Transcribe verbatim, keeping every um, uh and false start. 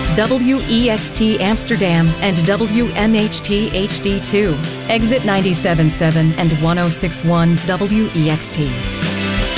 W E X T Amsterdam and W M H T H D two. Exit ninety-seven point seven and one oh six point one W E X T.